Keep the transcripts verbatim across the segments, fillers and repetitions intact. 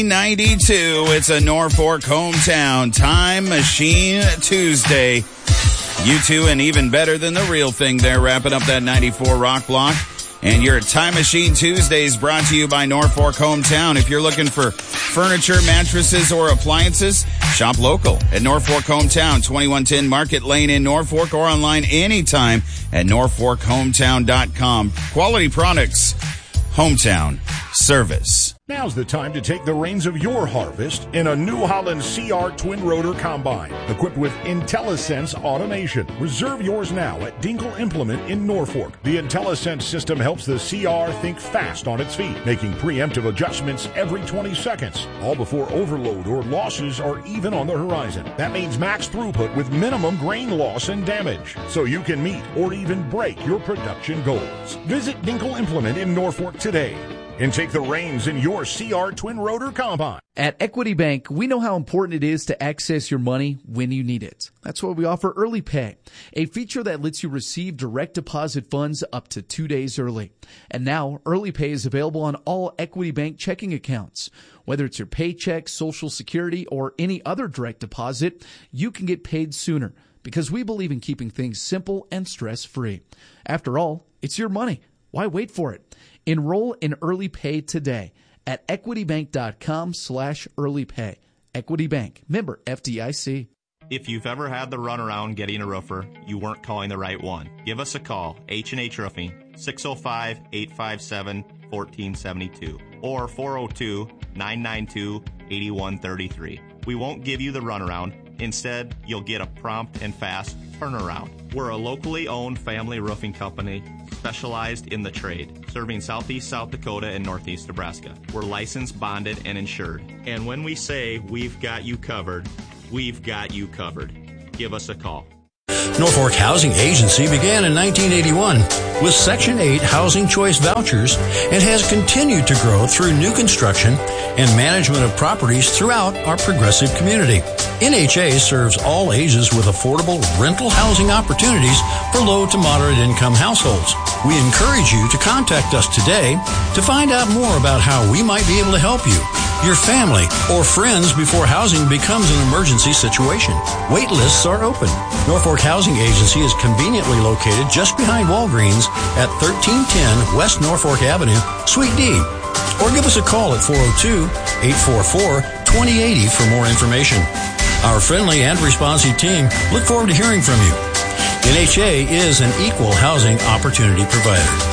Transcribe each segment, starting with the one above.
ninety-two, it's a Norfolk hometown Time Machine Tuesday. You two and even better than the real thing there, wrapping up that ninety-four rock block. And your Time Machine Tuesdays brought to you by Norfolk Hometown. If you're looking for furniture, mattresses, or appliances, shop local at Norfolk Hometown, twenty-one ten Market Lane in Norfolk, or online anytime at norfolk hometown dot com. Quality products, hometown service. Now's the time to take the reins of your harvest in a New Holland C R twin rotor combine equipped with IntelliSense automation. Reserve yours now at Dinkle Implement in Norfolk. The IntelliSense system helps the C R think fast on its feet, making preemptive adjustments every twenty seconds, all before overload or losses are even on the horizon. That means max throughput with minimum grain loss and damage, so you can meet or even break your production goals. Visit Dinkle Implement in Norfolk today and take the reins in your C R twin rotor combine. At Equity Bank, we know how important it is to access your money when you need it. That's why we offer Early Pay, a feature that lets you receive direct deposit funds up to two days early. And now, Early Pay is available on all Equity Bank checking accounts. Whether it's your paycheck, Social Security, or any other direct deposit, you can get paid sooner because we believe in keeping things simple and stress-free. After all, it's your money. Why wait for it? Enroll in Early Pay today at equitybank.com slash early pay. Equity Bank, member F D I C. If you've ever had the runaround getting a roofer, you weren't calling the right one. Give us a call, H and H Roofing, six oh five, eight five seven, one four seven two or four oh two, nine nine two, eight one three three. We won't give you the runaround. Instead, you'll get a prompt and fast turnaround. We're a locally owned family roofing company specialized in the trade, serving southeast South Dakota and northeast Nebraska. We're licensed, bonded, and insured. And when we say we've got you covered, we've got you covered. Give us a call. Norfolk Housing Agency began in nineteen eighty-one with Section eight housing choice vouchers and has continued to grow through new construction and management of properties throughout our progressive community. N H A serves all ages with affordable rental housing opportunities for low to moderate income households. We encourage you to contact us today to find out more about how we might be able to help you, your family, or friends before housing becomes an emergency situation. Wait lists are open. Norfolk Housing Agency is conveniently located just behind Walgreens at thirteen ten West Norfolk Avenue, Suite D. Or give us a call at four oh two, eight four four, two oh eight oh for more information. Our friendly and responsive team look forward to hearing from you. N H A is an equal housing opportunity provider.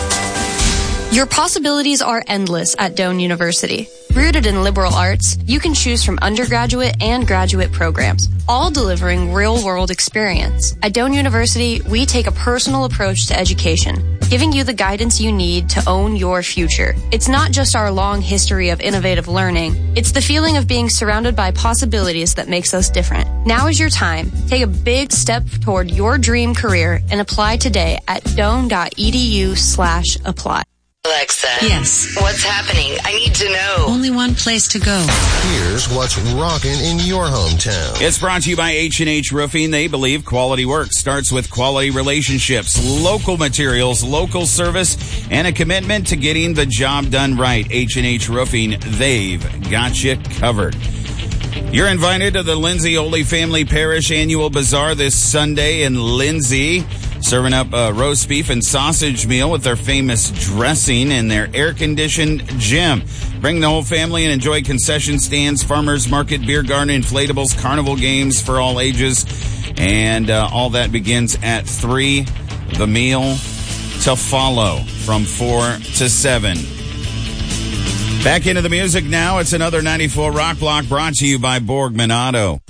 Your possibilities are endless at Doane University. Rooted in liberal arts, you can choose from undergraduate and graduate programs, all delivering real-world experience. At Doane University, we take a personal approach to education, giving you the guidance you need to own your future. It's not just our long history of innovative learning, it's the feeling of being surrounded by possibilities that makes us different. Now is your time. Take a big step toward your dream career and apply today at doane.edu slash apply. Alexa. Yes. What's happening? I need to know. Only one place to go. Here's what's rocking in your hometown. It's brought to you by H and H Roofing. They believe quality work starts with quality relationships, local materials, local service, and a commitment to getting the job done right. H and H Roofing, they've got you covered. You're invited to the Lindsay Holy Family Parish Annual Bazaar this Sunday in Lindsay, serving up a roast beef and sausage meal with their famous dressing in their air-conditioned gym. Bring the whole family and enjoy concession stands, farmers market, beer garden, inflatables, carnival games for all ages. And uh, all that begins at three. The meal to follow from four to seven. Back into the music now. It's another ninety-four Rock Block brought to you by Borgman Auto.